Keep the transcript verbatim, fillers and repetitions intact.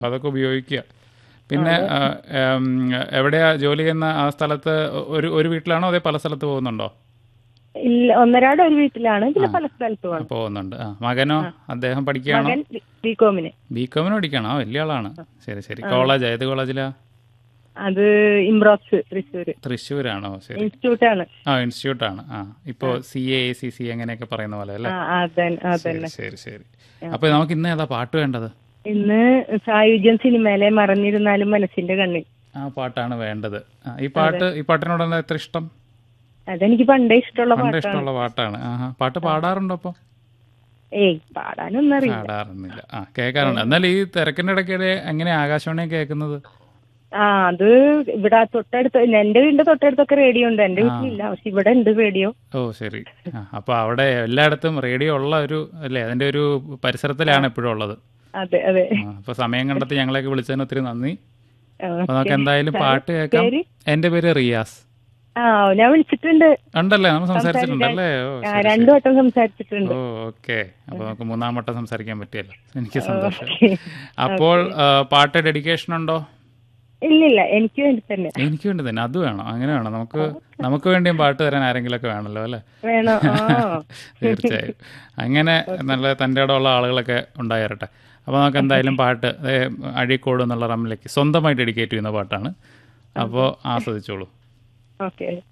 അതൊക്കെ ഉപയോഗിക്കുക. പിന്നെ ആ, ഉം, എവിടെയാ ജോലി ചെയ്യുന്ന ആ സ്ഥലത്ത് ഒരു ഒരു വീട്ടിലാണോ അതേ പല സ്ഥലത്ത് പോകുന്നുണ്ടോ? ഇല്ല, ഒന്നരാട് ഒരു വീട്ടിലാണ്, ആ പിന്നെ പല സ്ഥലത്തുമാണ്. പോകുന്നുണ്ട്. ആ മകനോ? ആ, അദ്ദേഹം പഠിക്കുകയാണോ? മകൻ ബികോമിന്. ബി കോമിന് പഠിക്കുകയാണോ? ആ, വലിയ ആളാണ്. ശരി ശരി. കോളേജ് ഏത് കോളേജിലാ? അത് ഇംബ്രോക്സ് തൃശ്ശൂര് തൃശ്ശൂരാണോ? ശരി. ഇൻസ്റ്റിറ്റ്യൂട്ടാണ്. ആ ഇൻസ്റ്റിറ്റ്യൂട്ടാണ്. ആ ഇപ്പോൾ സി എ സി സി അങ്ങനെയൊക്കെ പറയുന്ന പോലെ അല്ലേ? ആ അതന്നെ ശരി അതന്നെ. ശരി ശരി. അപ്പോൾ നമുക്ക് ഇന്ന് ഏതാ പാട്ട് വേണ്ടത്? ഇന്ന് സായുജ്യം സിനിമയിലെ മറഞ്ഞിരുന്നാലും മനസ്സിന്റെ കണ്ണിൽ. ആ പാട്ടാണ് വേണ്ടത്. ആ, ഈ പാട്ട് ഈ പാട്ടിനോട് എന്താ എത്ര ഇഷ്ടം? അതെനിക്ക് പണ്ടേ ഇഷ്ടമുള്ള പണ്ട് പാട്ടാണ്. ഇഷ്ടമുള്ള പാട്ടാണ്. ആഹാ. പാട്ട് പാടാറുണ്ടോ അപ്പോൾ? ഏയ് പാടാനൊന്നും അറിയില്ല. പാടാറൊന്നുമില്ല. ആ കേൾക്കാറുണ്ട്. എന്നാൽ ഈ തിരക്കിൻ്റെ ഇടയ്ക്കിടെ എങ്ങനെ ആകാശവാണി കേൾക്കുന്നത്? ആ അത് ഇവിടെ തൊട്ടടുത്ത്, എന്റെ വീടിന്റെ തൊട്ടടുത്തൊക്കെ റേഡിയോ ഉണ്ട്. എന്റെ വീട്ടിലില്ല, പക്ഷെ ഇവിടെ ഉണ്ട് റേഡിയോ. ഓ ശരി. ആ അപ്പോൾ അവിടെ എല്ലായിടത്തും റേഡിയോ ഉള്ള ഒരു അല്ലേ, അതിൻ്റെ ഒരു പരിസരത്തിലാണ് എപ്പോഴും ഉള്ളത്. അതെ അതെ. അപ്പോൾ സമയം കണ്ടെത്തി ഞങ്ങളെയൊക്കെ വിളിച്ചതിന് ഒത്തിരി നന്ദി. ആ, അപ്പോൾ നമുക്ക് എന്തായാലും സാറ് പാട്ട് കേൾക്കാം. പേര്? എൻ്റെ പേര് റിയാസ്. ആ ഞാൻ വിളിച്ചിട്ടുണ്ട്. ഉണ്ടല്ലേ? നമ്മൾ സംസാരിച്ചിട്ടുണ്ടല്ലേ? ഓ ആ, ശരി രണ്ടു ശരി. വട്ടം സംസാരിച്ചിട്ടുണ്ട്. ഓ ഓക്കെ. അപ്പോൾ നമുക്ക് മൂന്നാം വട്ടം സംസാരിക്കാൻ പറ്റിയല്ലോ. എനിക്ക് സന്തോഷം. ഓക്കേ. അപ്പോൾ ആ, പാട്ട് ഡെഡിക്കേഷൻ ഉണ്ടോ? ഇല്ലില്ല, എനിക്ക് വേണ്ടി തന്നെ എനിക്ക് വേണ്ടി തന്നെ. അത് വേണം, അങ്ങനെ വേണം. നമുക്ക് നമുക്ക് വേണ്ടിയും പാട്ട് തരാൻ ആരെങ്കിലുമൊക്കെ വേണമല്ലോ അല്ലേ? വേണോ? ആ തീർച്ചയായും. അങ്ങനെ നല്ല തൻ്റെ ഇടമുള്ള ആളുകളൊക്കെ ഉണ്ടായിരട്ടെ. അപ്പോൾ നമുക്ക് എന്തായാലും പാട്ട് ദേ അഴീക്കോട് എന്നുള്ള റമ്മിലേക്ക് സ്വന്തമായിട്ട് ഡെഡിക്കേറ്റ് ചെയ്യുന്ന പാട്ടാണ്. അപ്പോൾ ആസ്വദിച്ചോളൂ. ഓക്കെ.